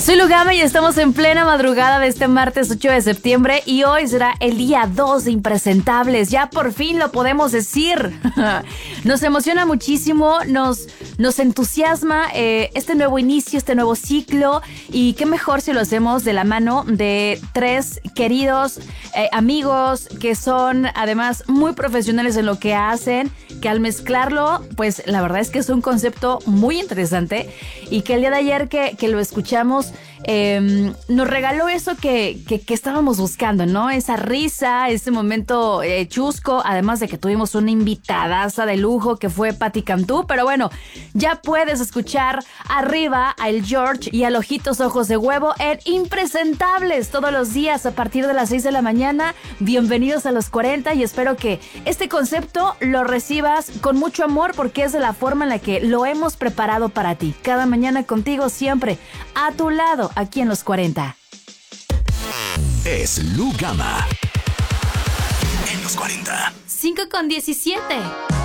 Soy Lugama y estamos en plena madrugada de este martes 8 de septiembre y hoy será el día 2 de Impresentables. Ya por fin lo podemos decir. Nos emociona muchísimo, nos entusiasma este nuevo inicio, este nuevo ciclo, y qué mejor si lo hacemos de la mano de tres queridos amigos que son además muy profesionales en lo que hacen, que al mezclarlo, pues la verdad es que es un concepto muy interesante y que el día de ayer que lo escuchamos nos regaló eso que estábamos buscando, ¿no? Esa risa, ese momento chusco, además de que tuvimos una invitadaza de lujo que fue Patti Cantú. Pero bueno, ya puedes escuchar arriba a El George y al Ojitos Ojos de Huevo en Impresentables todos los días a partir de las 6 de la mañana. Bienvenidos a los 40 y espero que este concepto lo recibas con mucho amor porque es de la forma en la que lo hemos preparado para ti. Cada mañana contigo siempre, a tu lado, aquí en los 40. Es Lugama en los 40. 5:17.